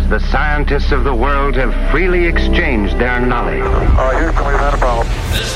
The scientists of the world have freely exchanged their knowledge. Houston, we've had a problem.